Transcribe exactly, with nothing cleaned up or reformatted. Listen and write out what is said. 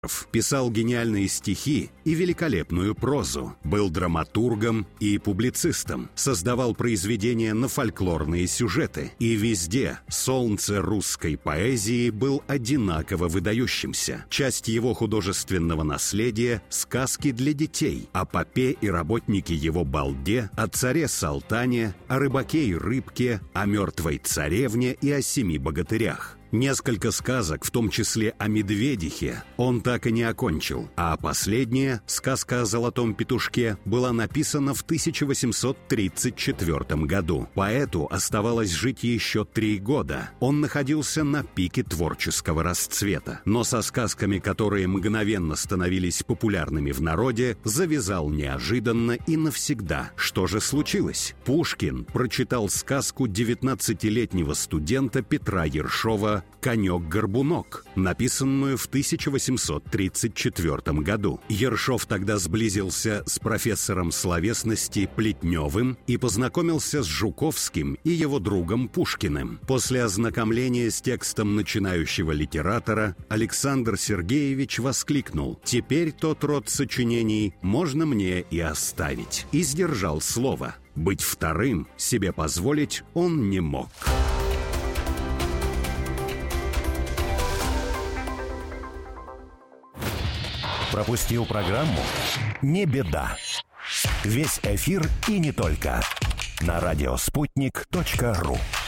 Писал гениальные стихи и великолепную прозу, был драматургом и публицистом, создавал произведения на фольклорные сюжеты, и везде солнце русской поэзии был одинаково выдающимся. Часть его художественного наследия — сказки для детей о попе и работнике его балде, о царе Салтане, о рыбаке и рыбке, о мертвой царевне и о семи богатырях. Несколько сказок, в том числе о медведихе, он так и не окончил, а последняя, сказка о золотом петушке, была написана в тысяча восемьсот тридцать четвёртом году. Поэту оставалось жить еще три года. Он находился на пике творческого расцвета. Но со сказками, которые мгновенно становились популярными в народе, завязал неожиданно и навсегда. Что же случилось? Пушкин прочитал сказку девятнадцатилетнего студента Петра Ершова «Конек-горбунок», написанную в тысяча восемьсот тридцать четвёртом году. Ершов тогда сблизился с профессором словесности Плетневым и познакомился с Жуковским и его другом Пушкиным. После ознакомления с текстом начинающего литератора Александр Сергеевич воскликнул: «Теперь тот род сочинений можно мне и оставить». И сдержал слово. Быть вторым себе позволить он не мог. Пропустил программу? Не беда. Весь эфир и не только. На радиоспутник точка ру.